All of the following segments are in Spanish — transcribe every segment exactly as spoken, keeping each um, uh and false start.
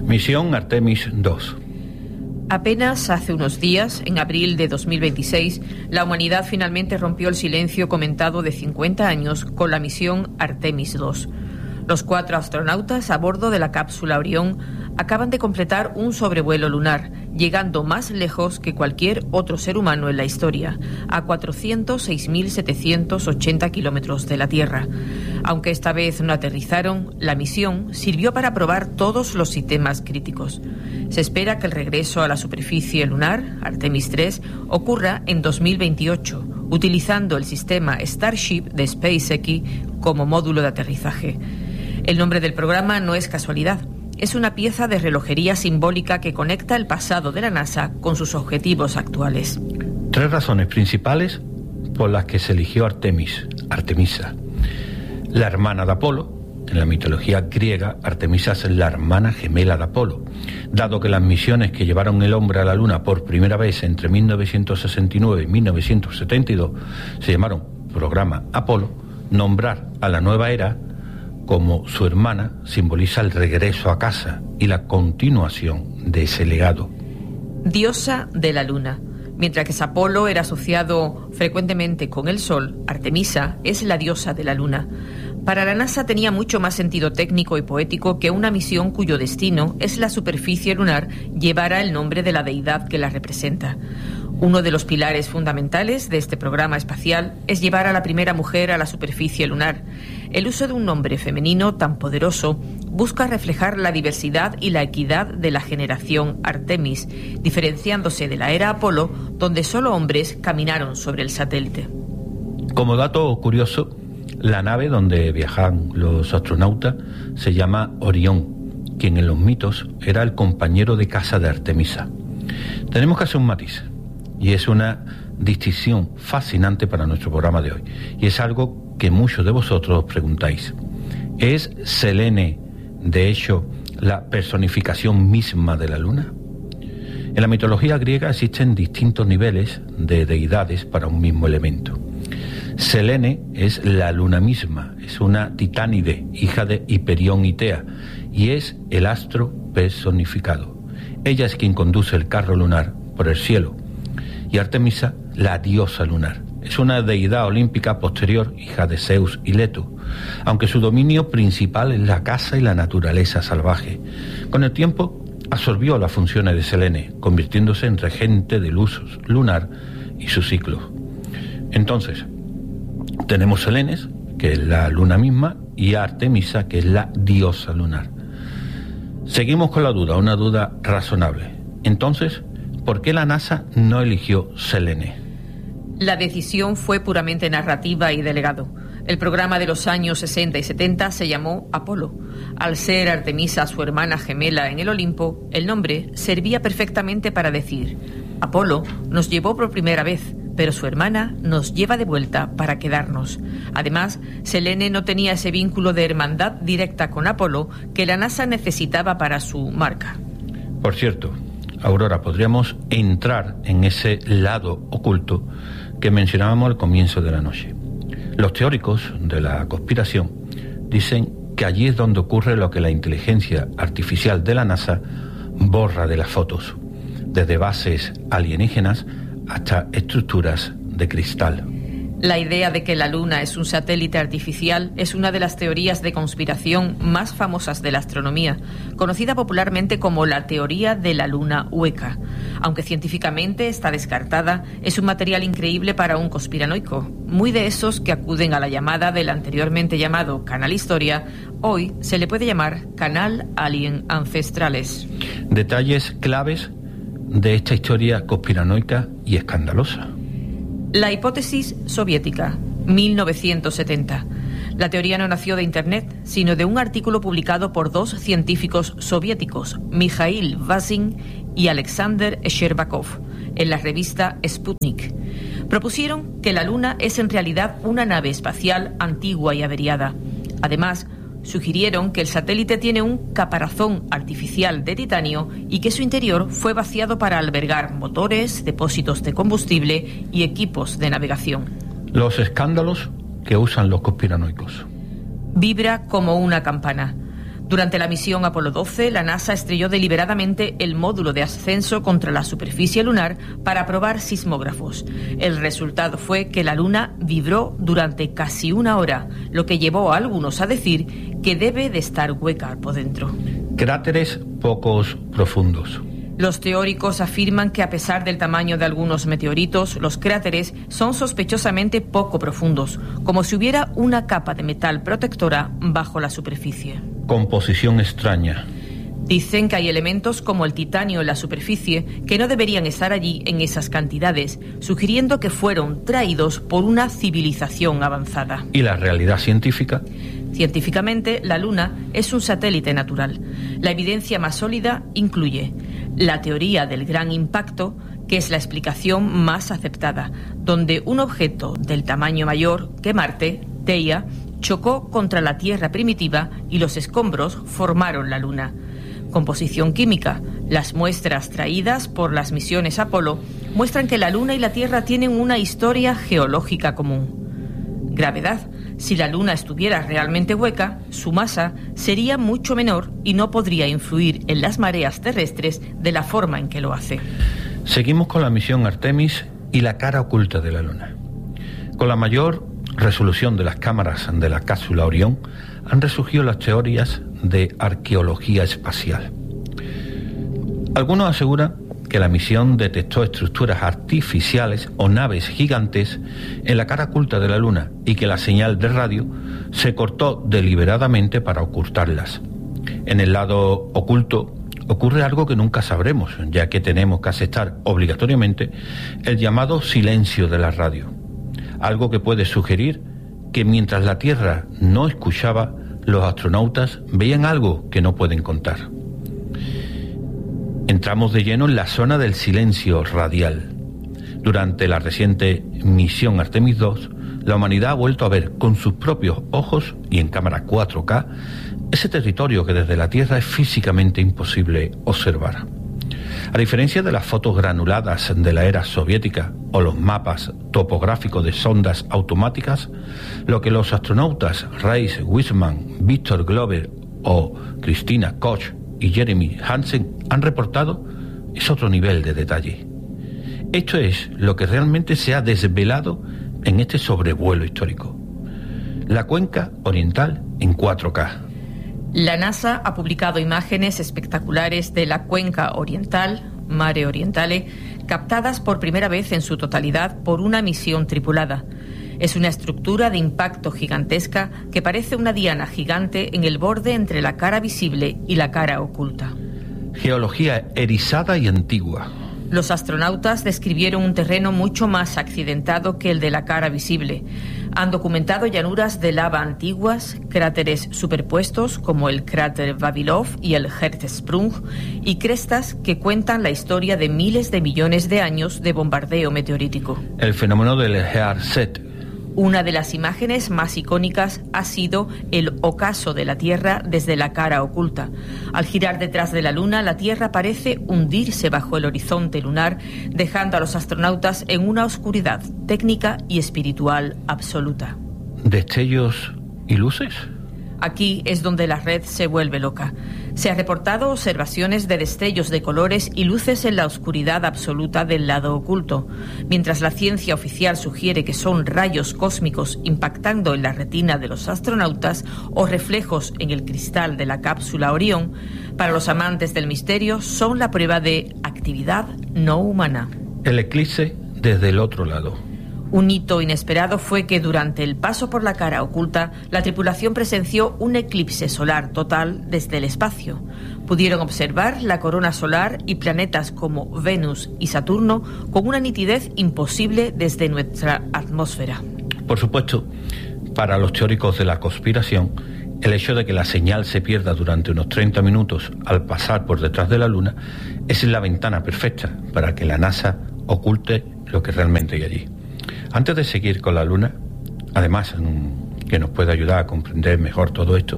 Misión Artemis dos. Apenas hace unos días, en abril de dos mil veintiséis, la humanidad finalmente rompió el silencio comentado de cincuenta años con la misión Artemis dos. Los cuatro astronautas a bordo de la cápsula Orión acaban de completar un sobrevuelo lunar, llegando más lejos que cualquier otro ser humano en la historia, a cuatrocientos seis mil setecientos ochenta kilómetros de la Tierra. Aunque esta vez no aterrizaron, la misión sirvió para probar todos los sistemas críticos. Se espera que el regreso a la superficie lunar, Artemis tres, ocurra en dos mil veintiocho, utilizando el sistema Starship de SpaceX como módulo de aterrizaje. El nombre del programa no es casualidad. Es una pieza de relojería simbólica que conecta el pasado de la NASA con sus objetivos actuales. Tres razones principales por las que se eligió Artemis, Artemisa. La hermana de Apolo. En la mitología griega, Artemisa es la hermana gemela de Apolo. Dado que las misiones que llevaron el hombre a la Luna por primera vez entre mil novecientos sesenta y nueve y mil novecientos setenta y dos se llamaron Programa Apolo, nombrar a la nueva era como su hermana simboliza el regreso a casa y la continuación de ese legado. Diosa de la Luna. Mientras que Apolo era asociado frecuentemente con el Sol, Artemisa es la diosa de la Luna. Para la NASA tenía mucho más sentido técnico y poético que una misión cuyo destino es la superficie lunar llevara el nombre de la deidad que la representa. Uno de los pilares fundamentales de este programa espacial es llevar a la primera mujer a la superficie lunar. El uso de un nombre femenino tan poderoso busca reflejar la diversidad y la equidad de la generación Artemis, diferenciándose de la era Apolo, donde solo hombres caminaron sobre el satélite. Como dato curioso, la nave donde viajan los astronautas se llama Orión, quien en los mitos era el compañero de casa de Artemisa. Tenemos que hacer un matiz, y es una distinción fascinante para nuestro programa de hoy, y es algo que muchos de vosotros os preguntáis. ¿Es Selene, de hecho, la personificación misma de la Luna? En la mitología griega existen distintos niveles de deidades para un mismo elemento. Selene es la Luna misma, es una titánide, hija de Hiperión y Tea, y es el astro personificado. Ella es quien conduce el carro lunar por el cielo. Y Artemisa, la diosa lunar. Es una deidad olímpica posterior, hija de Zeus y Leto, aunque su dominio principal es la caza y la naturaleza salvaje. Con el tiempo absorbió las funciones de Selene, convirtiéndose en regente del uso lunar y sus ciclos. Entonces, tenemos Selenes, que es la luna misma, y Artemisa, que es la diosa lunar. Seguimos con la duda, una duda razonable. Entonces, ¿por qué la NASA no eligió Selene? La decisión fue puramente narrativa y de legado. El programa de los años sesenta y setenta se llamó Apolo. Al ser Artemisa su hermana gemela en el Olimpo, el nombre servía perfectamente para decir: Apolo nos llevó por primera vez, pero su hermana nos lleva de vuelta para quedarnos. Además, Selene no tenía ese vínculo de hermandad directa con Apolo que la NASA necesitaba para su marca. Por cierto, Aurora, podríamos entrar en ese lado oculto que mencionábamos al comienzo de la noche. Los teóricos de la conspiración dicen que allí es donde ocurre lo que la inteligencia artificial de la NASA borra de las fotos, desde bases alienígenas hasta estructuras de cristal. La idea de que la Luna es un satélite artificial es una de las teorías de conspiración más famosas de la astronomía, conocida popularmente como la teoría de la Luna hueca. Aunque científicamente está descartada, es un material increíble para un conspiranoico, muy de esos que acuden a la llamada del anteriormente llamado Canal Historia. Hoy se le puede llamar Canal Alien Ancestrales. Detalles claves de esta historia conspiranoica y escandalosa. La hipótesis soviética, mil novecientos setenta. La teoría no nació de Internet, sino de un artículo publicado por dos científicos soviéticos, Mikhail Vazin y Alexander Sherbakov, en la revista Sputnik. Propusieron que la Luna es en realidad una nave espacial antigua y averiada. Además, sugirieron que el satélite tiene un caparazón artificial de titanio y que su interior fue vaciado para albergar motores, depósitos de combustible y equipos de navegación. Los escándalos que usan los conspiranoicos. Vibra como una campana. Durante la misión Apolo doce, la NASA estrelló deliberadamente el módulo de ascenso contra la superficie lunar para probar sismógrafos. El resultado fue que la Luna vibró durante casi una hora, lo que llevó a algunos a decir que debe de estar hueca por dentro. Cráteres pocos profundos. Los teóricos afirman que a pesar del tamaño de algunos meteoritos, los cráteres son sospechosamente poco profundos, como si hubiera una capa de metal protectora bajo la superficie. Composición extraña. Dicen que hay elementos como el titanio en la superficie que no deberían estar allí en esas cantidades, sugiriendo que fueron traídos por una civilización avanzada. ¿Y la realidad científica? Científicamente, la Luna es un satélite natural. La evidencia más sólida incluye la teoría del gran impacto, que es la explicación más aceptada, donde un objeto del tamaño mayor que Marte, Theia, chocó contra la Tierra primitiva y los escombros formaron la Luna. Composición química. Las muestras traídas por las misiones Apolo muestran que la Luna y la Tierra tienen una historia geológica común. Gravedad. Si la Luna estuviera realmente hueca, su masa sería mucho menor y no podría influir en las mareas terrestres de la forma en que lo hace. Seguimos con la misión Artemis y la cara oculta de la Luna. Con la mayor resolución de las cámaras de la cápsula Orión, han resurgido las teorías de arqueología espacial. Algunos aseguran que la misión detectó estructuras artificiales o naves gigantes en la cara oculta de la Luna y que la señal de radio se cortó deliberadamente para ocultarlas. En el lado oculto ocurre algo que nunca sabremos, ya que tenemos que aceptar obligatoriamente el llamado silencio de la radio, algo que puede sugerir que mientras la Tierra no escuchaba, los astronautas veían algo que no pueden contar. Entramos de lleno en la zona del silencio radial. Durante la reciente misión Artemis dos, la humanidad ha vuelto a ver con sus propios ojos y en cámara cuatro K ese territorio que desde la Tierra es físicamente imposible observar. A diferencia de las fotos granuladas de la era soviética o los mapas topográficos de sondas automáticas, lo que los astronautas Reis Wiseman, Victor Glover o Christina Koch y Jeremy Hansen han reportado es otro nivel de detalle. Esto es lo que realmente se ha desvelado en este sobrevuelo histórico. La cuenca oriental en cuatro K. La NASA ha publicado imágenes espectaculares de la cuenca oriental, Mare Orientale, captadas por primera vez en su totalidad por una misión tripulada. Es una estructura de impacto gigantesca que parece una diana gigante en el borde entre la cara visible y la cara oculta. Geología erizada y antigua. Los astronautas describieron un terreno mucho más accidentado que el de la cara visible. Han documentado llanuras de lava antiguas, cráteres superpuestos como el cráter Vavilov y el Hertzsprung, y crestas que cuentan la historia de miles de millones de años de bombardeo meteorítico. El fenómeno del Earthset. Una de las imágenes más icónicas ha sido el ocaso de la Tierra desde la cara oculta. Al girar detrás de la Luna, la Tierra parece hundirse bajo el horizonte lunar, dejando a los astronautas en una oscuridad técnica y espiritual absoluta. ¿Destellos y luces? Aquí es donde la red se vuelve loca. Se ha reportado observaciones de destellos de colores y luces en la oscuridad absoluta del lado oculto, mientras la ciencia oficial sugiere que son rayos cósmicos impactando en la retina de los astronautas o reflejos en el cristal de la cápsula Orión. Para los amantes del misterio son la prueba de actividad no humana. El eclipse desde el otro lado. Un hito inesperado fue que durante el paso por la cara oculta, la tripulación presenció un eclipse solar total desde el espacio. Pudieron observar la corona solar y planetas como Venus y Saturno con una nitidez imposible desde nuestra atmósfera. Por supuesto, para los teóricos de la conspiración, el hecho de que la señal se pierda durante unos treinta minutos al pasar por detrás de la Luna es la ventana perfecta para que la NASA oculte lo que realmente hay allí. Antes de seguir con la Luna, además que nos puede ayudar a comprender mejor todo esto,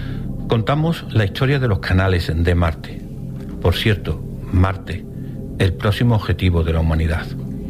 contamos la historia de los canales de Marte. Por cierto, Marte, el próximo objetivo de la humanidad.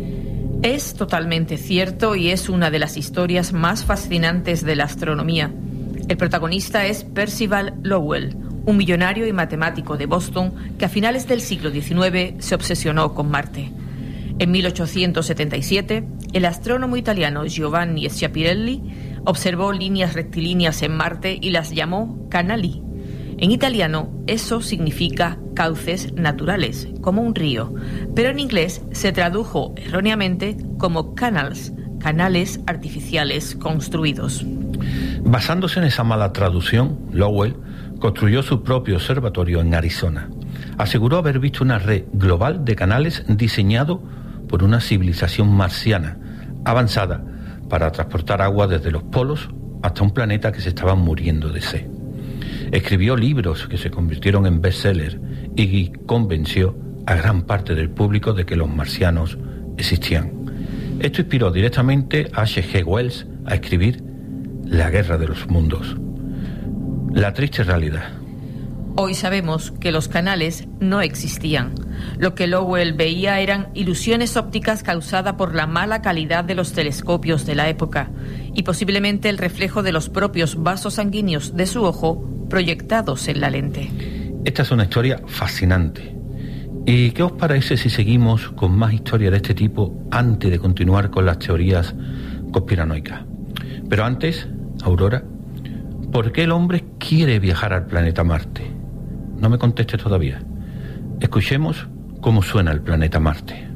Es totalmente cierto y es una de las historias más fascinantes de la astronomía. El protagonista es Percival Lowell, un millonario y matemático de Boston que a finales del siglo diecinueve se obsesionó con Marte. En mil ochocientos setenta y siete, el astrónomo italiano Giovanni Schiaparelli observó líneas rectilíneas en Marte y las llamó canali. En italiano, eso significa cauces naturales, como un río, pero en inglés se tradujo erróneamente como canals, canales artificiales construidos. Basándose en esa mala traducción, Lowell construyó su propio observatorio en Arizona. Aseguró haber visto una red global de canales diseñado por una civilización marciana avanzada para transportar agua desde los polos hasta un planeta que se estaba muriendo de sed. Escribió libros que se convirtieron en bestsellers y convenció a gran parte del público de que los marcianos existían. Esto inspiró directamente a H G Wells a escribir La Guerra de los Mundos. La triste realidad. Hoy sabemos que los canales no existían. Lo que Lowell veía eran ilusiones ópticas causadas por la mala calidad de los telescopios de la época y posiblemente el reflejo de los propios vasos sanguíneos de su ojo proyectados en la lente. Esta es una historia fascinante. ¿Y qué os parece si seguimos con más historias de este tipo antes de continuar con las teorías conspiranoicas? Pero antes, Aurora, ¿por qué el hombre quiere viajar al planeta Marte? No me contestes todavía. Escuchemos cómo suena el planeta Marte.